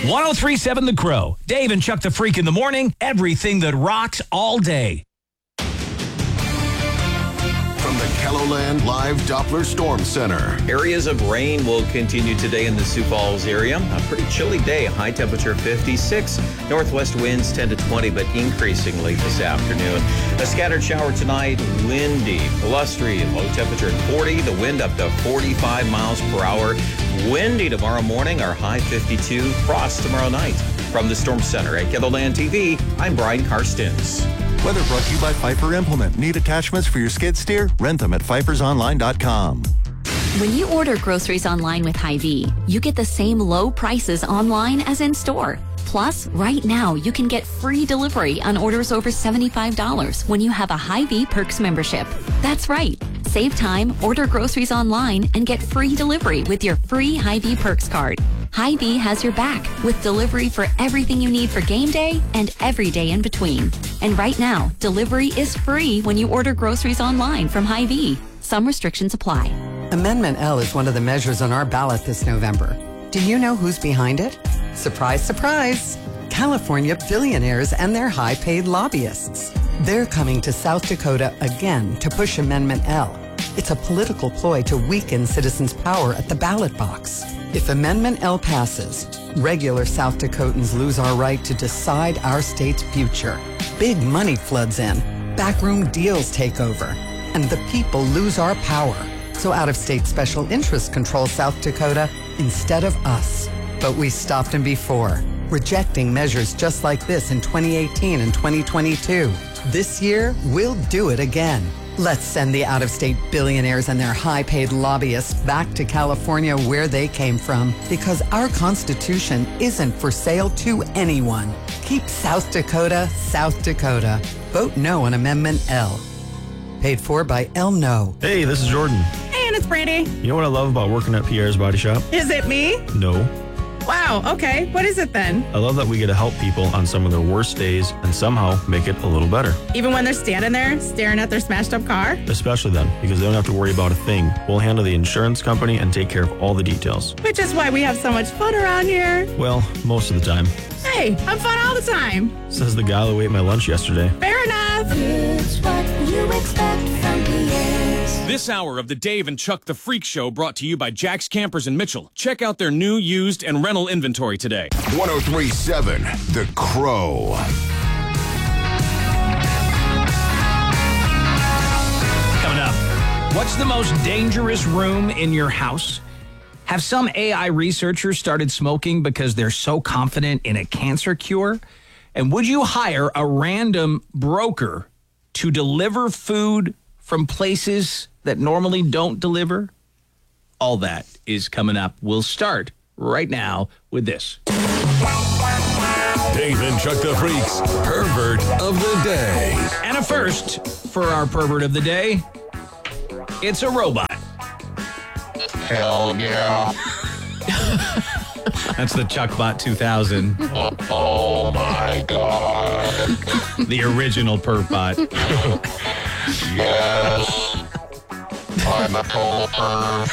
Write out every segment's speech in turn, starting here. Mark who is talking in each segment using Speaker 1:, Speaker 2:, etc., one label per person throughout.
Speaker 1: 1037 The Crow. Dave and Chuck the Freak in the morning. Everything that rocks all day.
Speaker 2: From the KELOLAND Live Doppler Storm Center.
Speaker 3: Areas of rain will continue today in the Sioux Falls area. A pretty chilly day. High temperature 56. Northwest winds 10 to 20, but increasing late this afternoon. A scattered shower tonight. Windy, blustery, low temperature at 40. The wind up to 45 miles per hour. Windy tomorrow morning. Our high 52. Frost tomorrow night. From the Storm Center at KELOLAND TV, I'm Brian Karstens.
Speaker 4: Weather brought to you by Pfeiffer Implement. Need attachments for your skid steer? Rent them at pfeifersonline.com.
Speaker 5: When you order groceries online with Hy-Vee, you get the same low prices online as in store. Plus, right now, you can get free delivery on orders over $75 when you have a Hy-Vee Perks membership. That's right. Save time, order groceries online, and get free delivery with your free Hy-Vee Perks card. Hy-Vee has your back with delivery for everything you need for game day and every day in between. And right now, delivery is free when you order groceries online from Hy-Vee. Some restrictions apply.
Speaker 6: Amendment L is one of the measures on our ballot this November. Do you know who's behind it? Surprise, surprise! California billionaires and their high-paid lobbyists. They're coming to South Dakota again to push Amendment L. It's a political ploy to weaken citizens' power at the ballot box. If Amendment L passes, regular South Dakotans lose our right to decide our state's future. Big money floods in, backroom deals take over, and the people lose our power. So out-of-state special interests control South Dakota instead of us. But we stopped them before, rejecting measures just like this in 2018 and 2022. This year, we'll do it again. Let's send the out-of-state billionaires and their high-paid lobbyists back to California where they came from, because our Constitution isn't for sale to anyone. Keep South Dakota, South Dakota. Vote no on Amendment L. Paid for by El No.
Speaker 7: Hey, this is Jordan.
Speaker 8: Hey, and it's Brandy.
Speaker 7: You know what I love about working at Pierre's Body Shop?
Speaker 8: Is it me?
Speaker 7: No.
Speaker 8: Wow, okay. What is it then?
Speaker 7: I love that we get to help people on some of their worst days and somehow make it a little better.
Speaker 8: Even when they're standing there staring at their smashed up car?
Speaker 7: Especially then, because they don't have to worry about a thing. We'll handle the insurance company and take care of all the details.
Speaker 8: Which is why we have so much fun around here.
Speaker 7: Well, most of the time.
Speaker 8: Hey, I'm fun all the time.
Speaker 7: Says the guy who ate my lunch yesterday.
Speaker 8: Fair enough.
Speaker 9: It's what you expect from Pierre's.
Speaker 10: This hour of the Dave and Chuck the Freak Show brought to you by Jack's Campers in Mitchell. Check out their new, used, and rental inventory today.
Speaker 2: 1037 The Crow.
Speaker 1: Coming up, what's the most dangerous room in your house? Have some AI researchers started smoking because they're so confident in a cancer cure? And would you hire a random broker to deliver food from places that normally don't deliver? All that is coming up. We'll start right now with this.
Speaker 2: Dave and Chuck the Freak's Pervert of the Day.
Speaker 1: And a first for our Pervert of the Day, it's a robot.
Speaker 11: Hell yeah.
Speaker 1: That's the ChuckBot 2000.
Speaker 11: Oh my God.
Speaker 1: The original PervBot.
Speaker 11: Yes. I'm a total perv.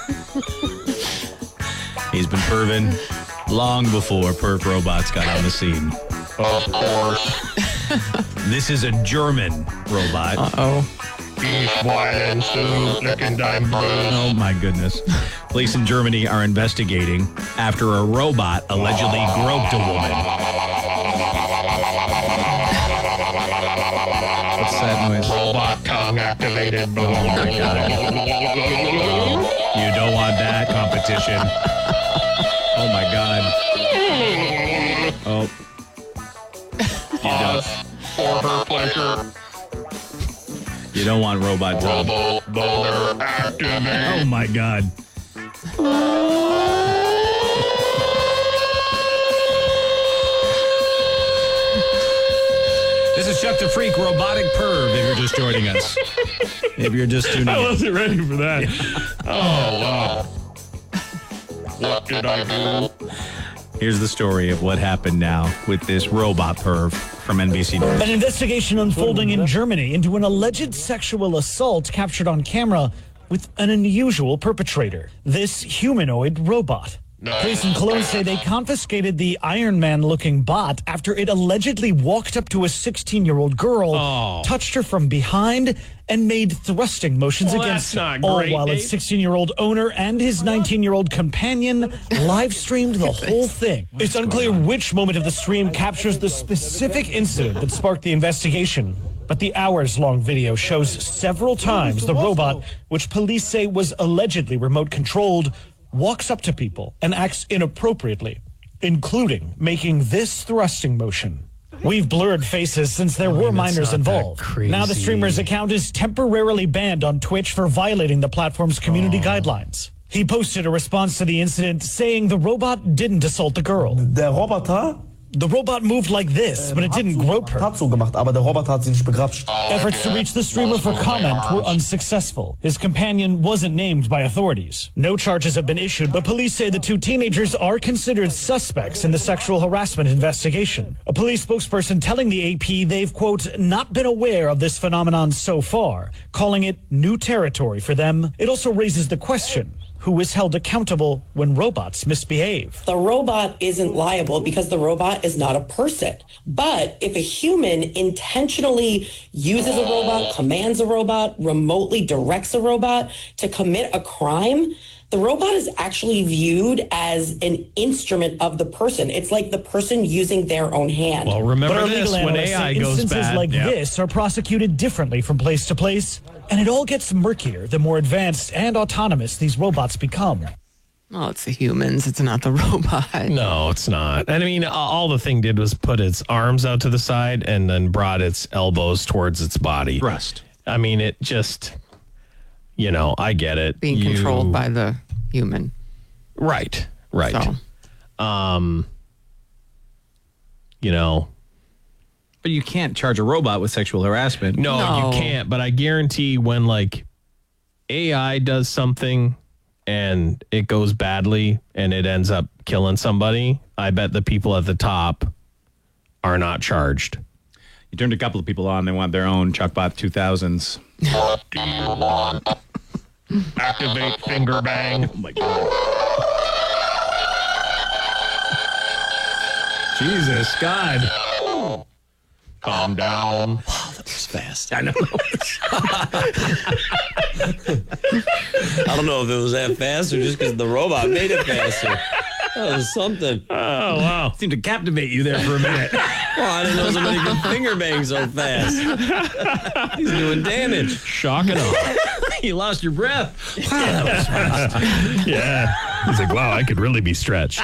Speaker 1: He's been perving long before perv robots got on the scene.
Speaker 11: Of course.
Speaker 1: This is a German robot.
Speaker 8: Uh-oh.
Speaker 11: Beef, wine, and soup, neck and dime blues.
Speaker 1: Oh my goodness. Police in Germany are investigating after a robot allegedly groped a woman. What's that noise?
Speaker 11: Robot tongue activated.
Speaker 1: Oh my God. You don't want that competition. Oh my God. Oh.
Speaker 11: For her pleasure.
Speaker 1: You don't want robot tongue.
Speaker 11: Robo boner activate.
Speaker 1: Oh my God. This is Chuck the Freak, robotic perv, if you're just joining us. If you're just tuning in.
Speaker 7: I wasn't ready for that.
Speaker 11: Oh, wow. What did I do?
Speaker 1: Here's the story of what happened now with this robot perv from NBC News.
Speaker 12: An investigation unfolding in Germany into an alleged sexual assault captured on camera with an unusual perpetrator. This humanoid robot. Police in Cologne say they confiscated the Iron Man-looking bot after it allegedly walked up to a 16-year-old girl, touched her from behind, and made thrusting motions against her, all while its 16-year-old owner and his 19-year-old companion live-streamed the whole thing. It's unclear which moment of the stream captures the specific incident that sparked the investigation. But the hours-long video shows several times the robot, which police say was allegedly remote-controlled, walks up to people and acts inappropriately, including making this thrusting motion. We've blurred faces since there were minors involved. Now the streamer's account is temporarily banned on Twitch for violating the platform's community guidelines. He posted a response to the incident saying the robot didn't assault the girl. The robot moved like this, but it didn't grope her. Efforts to reach the streamer for comment were unsuccessful. His companion wasn't named by authorities. No charges have been issued, but police say the two teenagers are considered suspects in the sexual harassment investigation. A police spokesperson telling the AP they've, quote, not been aware of this phenomenon so far, calling it new territory for them. It also raises the question, who is held accountable when robots misbehave?
Speaker 13: The robot isn't liable because the robot is not a person. But if a human intentionally uses a robot, commands a robot, remotely directs a robot to commit a crime, the robot is actually viewed as an instrument of the person. It's like the person using their own hand.
Speaker 14: Well, remember this, when AI goes
Speaker 12: instances
Speaker 14: bad.
Speaker 12: Like this are prosecuted differently from place to place, and it all gets murkier the more advanced and autonomous these robots become.
Speaker 15: Well, it's the humans. It's not the robot.
Speaker 14: No, it's not. And I mean, all the thing did was put its arms out to the side and then brought its elbows towards its body.
Speaker 1: Thrust.
Speaker 14: I mean, it just, I get it.
Speaker 15: Being controlled by the human.
Speaker 14: Right.
Speaker 15: So.
Speaker 1: But you can't charge a robot with sexual harassment.
Speaker 14: No, you can't. But I guarantee when AI does something and it goes badly and it ends up killing somebody, I bet the people at the top are not charged.
Speaker 1: You turned a couple of people on. They want their own Chuckbot 2000s.
Speaker 11: What do you want?
Speaker 14: Activate finger bang.
Speaker 1: Oh, my God. Jesus, God.
Speaker 14: Calm down.
Speaker 3: Wow, that was fast.
Speaker 1: I know.
Speaker 3: I don't know if it was that fast or just because the robot made it faster. That was something.
Speaker 14: Oh, wow.
Speaker 1: Seemed to captivate you there for a minute.
Speaker 3: Well, I didn't know somebody could finger bang so fast. He's doing damage.
Speaker 14: Shock and awe.
Speaker 1: You lost your breath. Wow, that was fast.
Speaker 14: Yeah. He's like, wow, I could really be stretched.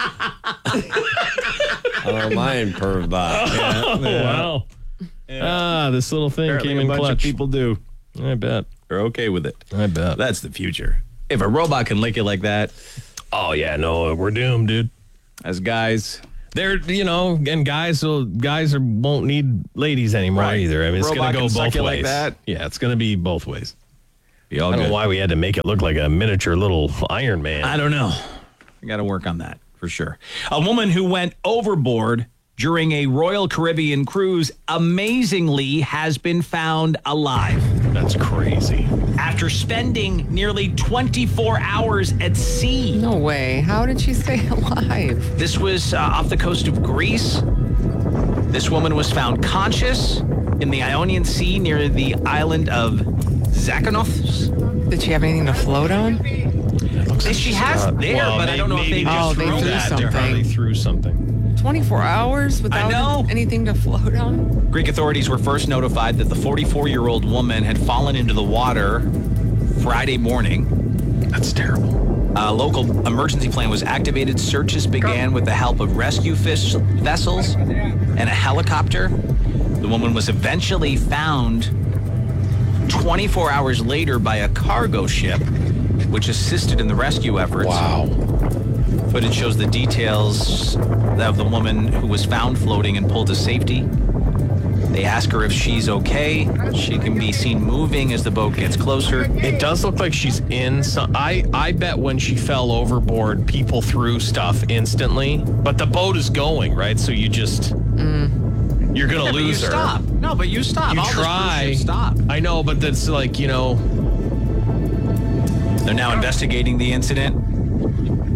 Speaker 3: Oh, mine perv bot.
Speaker 14: Oh, wow. Yeah. This little thing
Speaker 1: Apparently
Speaker 14: came in
Speaker 1: a bunch
Speaker 14: clutch.
Speaker 1: of people do.
Speaker 14: I bet.
Speaker 1: They're okay with it.
Speaker 14: I bet.
Speaker 1: That's the future. If a robot can lick it like that.
Speaker 14: Oh, yeah, no, we're doomed, dude.
Speaker 1: As guys.
Speaker 14: They're, and guys won't need ladies anymore either. I mean, it's going to go both ways.
Speaker 1: Like that.
Speaker 14: Yeah, it's going to be both ways.
Speaker 1: Be all
Speaker 14: I don't
Speaker 1: good.
Speaker 14: know why we had to make it look like a miniature little Iron Man.
Speaker 1: I don't know. I got to work on that for sure. A woman who went overboard during a Royal Caribbean cruise amazingly has been found alive.
Speaker 14: That's crazy.
Speaker 1: After spending nearly 24 hours at sea.
Speaker 15: No way. How did she stay alive?
Speaker 1: This was off the coast of Greece. This woman was found conscious in the Ionian Sea near the island of Zakynthos.
Speaker 15: Did she have anything to float on?
Speaker 1: She has there, but I don't know if they just
Speaker 15: they
Speaker 1: threw
Speaker 15: threw
Speaker 1: that.
Speaker 15: something.
Speaker 14: Probably threw soming.
Speaker 15: 24 hours without anything to float on?
Speaker 1: Greek authorities were first notified that the 44-year-old woman had fallen into the water Friday morning.
Speaker 14: That's terrible.
Speaker 1: A local emergency plan was activated. Searches began with the help of rescue vessels and a helicopter. The woman was eventually found 24 hours later by a cargo ship, which assisted in the rescue efforts.
Speaker 3: Wow.
Speaker 1: Footage shows the details of the woman who was found floating and pulled to safety. They ask her if she's okay. She can be seen moving as the boat gets closer.
Speaker 14: It does look like she's in some... I bet when she fell overboard, people threw stuff instantly. But the boat is going, right? So you just... You're going to lose her.
Speaker 1: Stop. No, but you stop.
Speaker 14: You
Speaker 1: All
Speaker 14: try.
Speaker 1: Stop.
Speaker 14: I know, but that's like,
Speaker 1: They're now investigating the incident.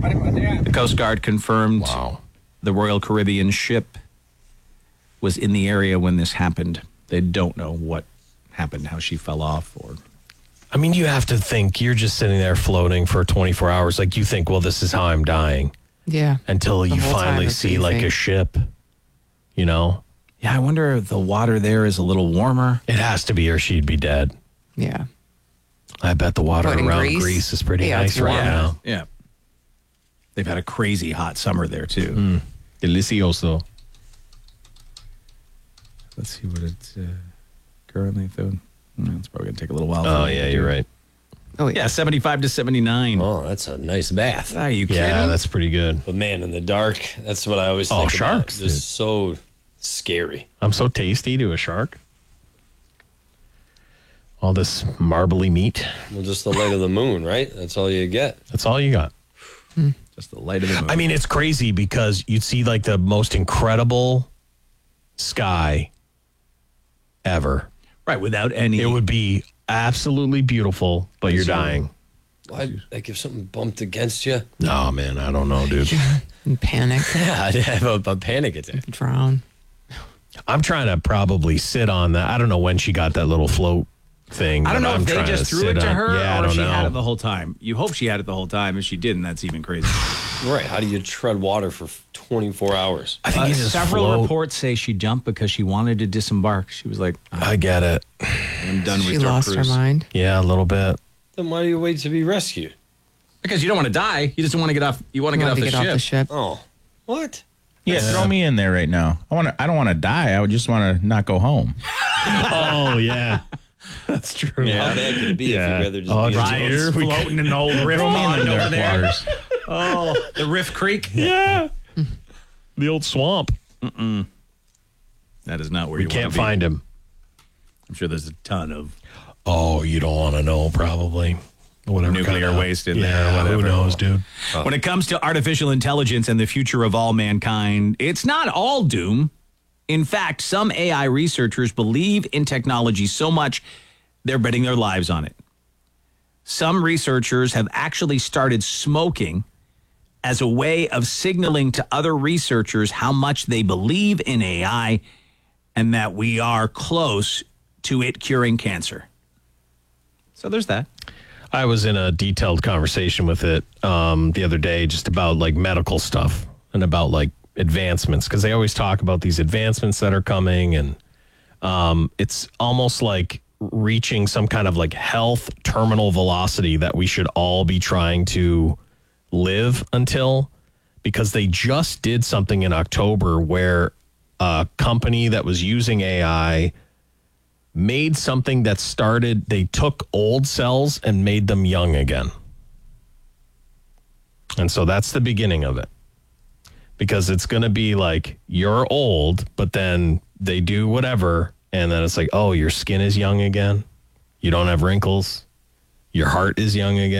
Speaker 1: The Coast Guard confirmed the Royal Caribbean ship was in the area when this happened. They don't know what happened, how she fell off, or...
Speaker 14: I mean, you have to think, you're just sitting there floating for 24 hours. Like, you think, well, this is how I'm dying.
Speaker 15: Yeah.
Speaker 14: Until you finally see, like, a ship, you know?
Speaker 1: Yeah, I wonder if the water there is a little warmer.
Speaker 14: It has to be, or she'd be dead.
Speaker 15: Yeah.
Speaker 14: I bet the water
Speaker 15: What, in
Speaker 14: around
Speaker 15: Greece?
Speaker 14: Greece is pretty
Speaker 15: Yeah,
Speaker 14: nice
Speaker 15: it's
Speaker 14: right
Speaker 15: warm.
Speaker 14: now.
Speaker 1: Yeah. They've had a crazy hot summer there, too.
Speaker 14: Delicioso.
Speaker 1: Let's see what it's currently doing. It's probably going to take a little while.
Speaker 14: Oh, yeah, you're right.
Speaker 15: Oh,
Speaker 1: yeah, 75 to 79.
Speaker 16: Oh, that's a nice bath.
Speaker 1: Are you kidding?
Speaker 14: Yeah, that's pretty good.
Speaker 16: But man, in the dark, that's what I always
Speaker 14: Oh,
Speaker 16: think
Speaker 14: sharks,
Speaker 16: about. Just so scary.
Speaker 14: I'm so tasty to a shark. All this marbly meat.
Speaker 16: Well, just the light of the moon, right? That's all you get.
Speaker 14: That's all you got.
Speaker 1: Just the light of the moon.
Speaker 14: I mean, it's crazy because you'd see like the most incredible sky ever.
Speaker 1: Right, without any...
Speaker 14: It would be absolutely beautiful, but you're dying.
Speaker 16: Why? Like if something bumped against you?
Speaker 14: No, man, I don't know, dude.
Speaker 15: Panic.
Speaker 16: Yeah, I'd have a panic attack.
Speaker 15: Drown.
Speaker 14: I'm trying to probably sit on that. I don't know when she got that little float thing.
Speaker 1: I don't
Speaker 14: but
Speaker 1: know
Speaker 14: I'm
Speaker 1: if they
Speaker 14: trying
Speaker 1: just threw it
Speaker 14: sit
Speaker 1: to
Speaker 14: on-
Speaker 1: her
Speaker 14: Yeah, I
Speaker 1: or if
Speaker 14: don't
Speaker 1: she
Speaker 14: know.
Speaker 1: had it the whole time. You hope she had it the whole time. If she didn't, that's even crazy.
Speaker 16: Right. How do you tread water for 24 hours?
Speaker 14: I think you just
Speaker 1: several
Speaker 14: float.
Speaker 1: reports say she jumped because she wanted to disembark. She was like,
Speaker 14: I get it.
Speaker 1: I'm done
Speaker 15: She
Speaker 1: with our
Speaker 15: lost her
Speaker 1: cruise.
Speaker 15: mind.
Speaker 14: Yeah, a little bit.
Speaker 16: Then why do you wait to be rescued?
Speaker 1: Because you don't want to die. You just want to get off. You want to get off the ship.
Speaker 16: Oh, what?
Speaker 17: Yeah, throw me in there right now. I don't want to die. I would just want to not go home.
Speaker 14: Oh, yeah. That's true.
Speaker 16: Yeah. How bad could it be if you'd rather just be
Speaker 1: Ryan's floating in the old riff pond over there. Oh, the Riff Creek.
Speaker 14: Yeah. The old swamp.
Speaker 1: That is not where
Speaker 14: We
Speaker 1: you want to
Speaker 14: can't
Speaker 1: be.
Speaker 14: find him.
Speaker 1: I'm sure there's a ton of
Speaker 14: Oh, you don't want to know, probably. Whatever
Speaker 1: nuclear
Speaker 14: kind of-
Speaker 1: waste in
Speaker 14: yeah,
Speaker 1: there or whatever.
Speaker 14: Who knows, dude?
Speaker 1: When it comes to artificial intelligence and the future of all mankind, it's not all doom. In fact, some AI researchers believe in technology so much they're betting their lives on it. Some researchers have actually started smoking as a way of signaling to other researchers how much they believe in AI and that we are close to it curing cancer. So there's that.
Speaker 14: I was in a detailed conversation with it the other day just about like medical stuff and about like advancements because they always talk about these advancements that are coming and it's almost like reaching some kind of like health terminal velocity that we should all be trying to live until because they just did something in October where a company that was using AI made something that started, they took old cells and made them young again. And so that's the beginning of it. Because it's going to be like, you're old, but then they do whatever. And then it's like, oh, your skin is young again. You don't have wrinkles. Your heart is young again.